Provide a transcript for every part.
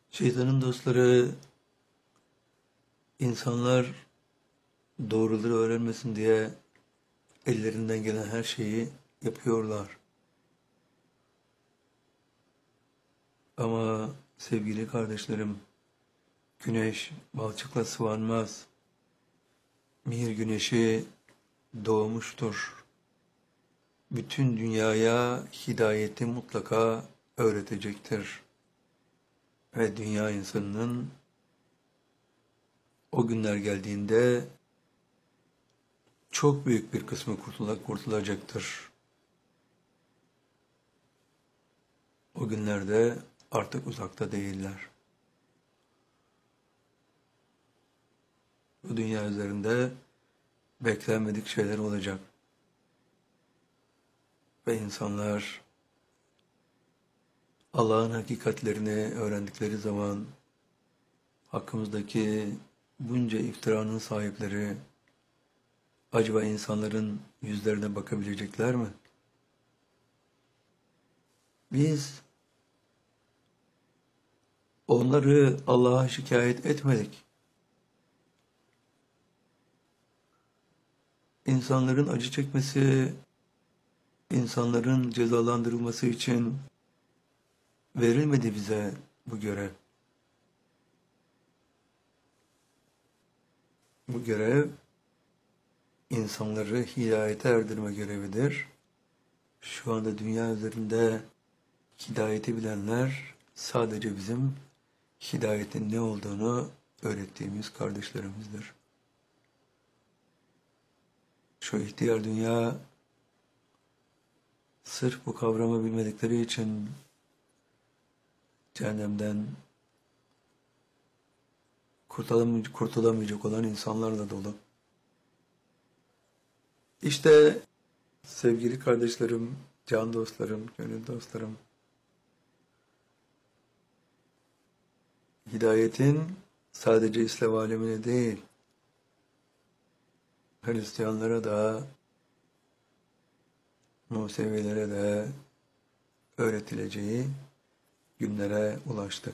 Şeytanın dostları insanlar doğruları öğrenmesin diye ellerinden gelen her şeyi yapıyorlar. Ama sevgili kardeşlerim, güneş balçıkla sıvanmaz. Mihir güneşi doğmuştur. Bütün dünyaya hidayeti mutlaka öğretecektir. Ve dünya insanının o günler geldiğinde çok büyük bir kısmı kurtulacaktır. O günlerde artık uzakta değiller. Bu dünya üzerinde beklenmedik şeyler olacak. Ve insanlar Allah'ın hakikatlerini öğrendikleri zaman hakkımızdaki bunca iftiranın sahipleri acaba insanların yüzlerine bakabilecekler mi? Biz onları Allah'a şikayet etmedik. İnsanların acı çekmesi, insanların cezalandırılması için verilmedi bize bu görev. Bu görev insanları hidayete erdirme görevidir. Şu anda dünya üzerinde hidayeti bilenler sadece bizim hidayetin ne olduğunu öğrettiğimiz kardeşlerimizdir. Şu ihtiyar dünya sırf bu kavramı bilmedikleri için cehennemden kurtulamayacak olan insanlarla dolu. İşte sevgili kardeşlerim, can dostlarım, gönül dostlarım, hidayetin sadece İslam alemine değil, Hristiyanlara da, Musevilere de öğretileceği günlere ulaştık.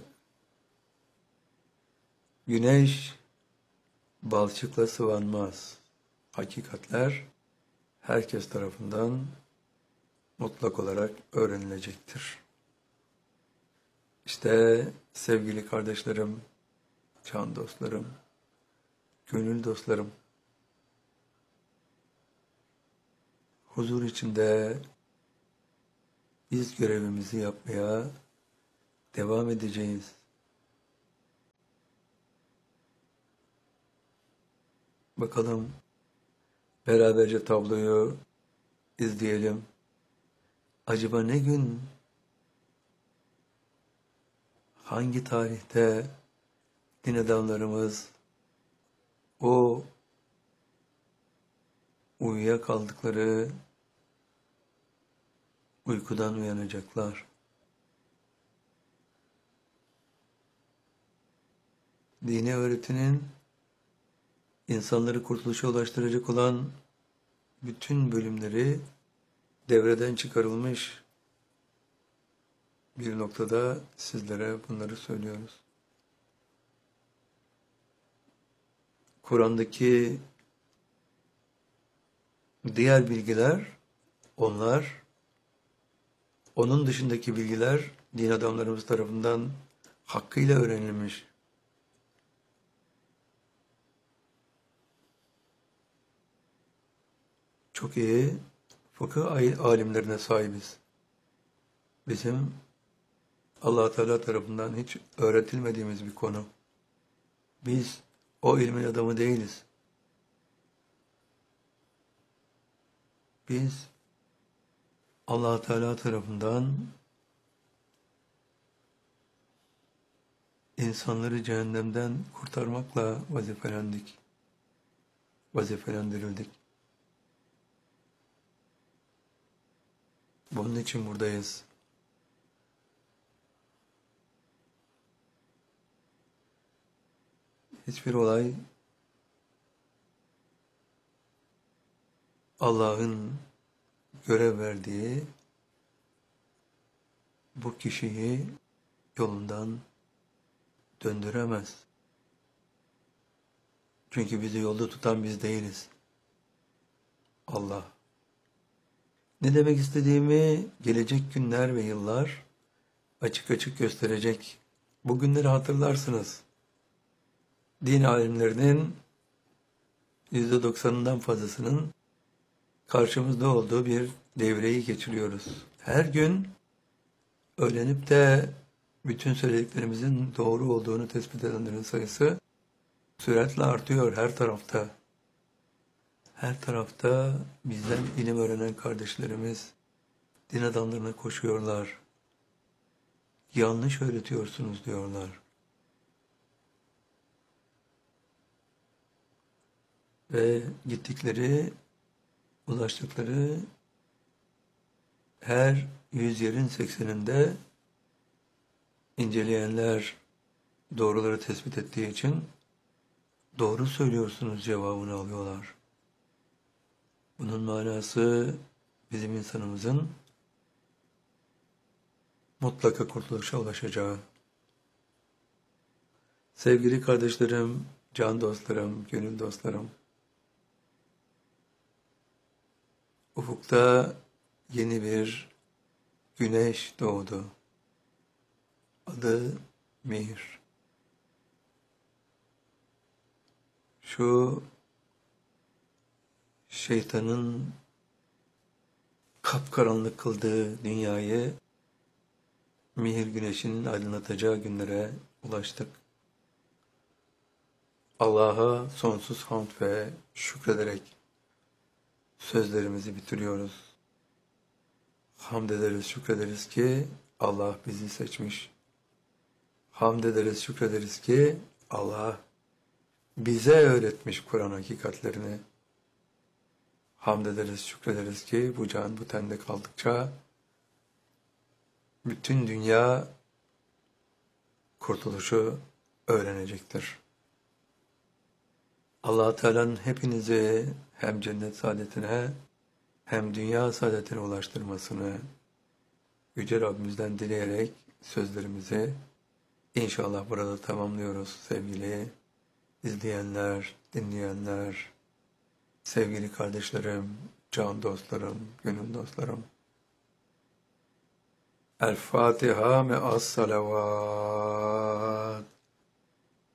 Güneş balçıkla sıvanmaz. Hakikatler herkes tarafından mutlak olarak öğrenilecektir. İşte sevgili kardeşlerim, can dostlarım, gönül dostlarım, huzur içinde biz görevimizi yapmaya devam edeceğiz. Bakalım beraberce tabloyu izleyelim. Acaba ne gün, hangi tarihte din adamlarımız o uyuyakaldıkları uykudan uyanacaklar? Dini öğretinin insanları kurtuluşa ulaştıracak olan bütün bölümleri devreden çıkarılmış bir noktada sizlere bunları söylüyoruz. Kur'an'daki diğer bilgiler, onun dışındaki bilgiler din adamlarımız tarafından hakkıyla öğrenilmiş. Çok iyi fıkıh alimlerine sahibiz. Bizim Allah Teala tarafından hiç öğretilmediğimiz bir konu. Biz o ilmin adamı değiliz. Biz Allah Teala tarafından insanları cehennemden kurtarmakla vazifelendirildik. Bunun için buradayız. Hiçbir olay Allah'ın görev verdiği bu kişiyi yolundan döndüremez. Çünkü bizi yolda tutan biz değiliz. Allah. Ne demek istediğimi gelecek günler ve yıllar açık açık gösterecek. Bu günleri hatırlarsınız. Din alimlerinin %90'ından fazlasının karşımızda olduğu bir devreyi geçiriyoruz. Her gün öğrenip de bütün söylediklerimizin doğru olduğunu tespit edenlerin sayısı süratle artıyor her tarafta. Her tarafta bizden ilim öğrenen kardeşlerimiz din adamlarına koşuyorlar. Yanlış öğretiyorsunuz diyorlar. Ve gittikleri, ulaştıkları her 100 yerin 80'inde inceleyenler doğruları tespit ettiği için doğru söylüyorsunuz cevabını alıyorlar. Bunun manası bizim insanımızın mutlaka kurtuluşa ulaşacağı. Sevgili kardeşlerim, can dostlarım, gönül dostlarım, ufukta yeni bir güneş doğdu. Adı Mihir. Şu şeytanın kapkaranlık kıldığı dünyayı Mihir güneşinin aydınlatacağı günlere ulaştık. Allah'a sonsuz hamd ve şükrederek sözlerimizi bitiriyoruz. Hamd ederiz, şükrederiz ki Allah bizi seçmiş. Hamd ederiz, şükrederiz ki Allah bize öğretmiş Kur'an hakikatlerini. Hamd ederiz, şükrederiz ki bu can bu tende kaldıkça bütün dünya kurtuluşu öğrenecektir. Allah Teala'nın hepinizi hem cennet saadetine hem dünya saadetine ulaştırmasını Yüce Rabbimizden dileyerek sözlerimizi inşallah burada tamamlıyoruz sevgili izleyenler, dinleyenler, sevgili kardeşlerim, can dostlarım, gönül dostlarım. El Fatiha me'as salavat.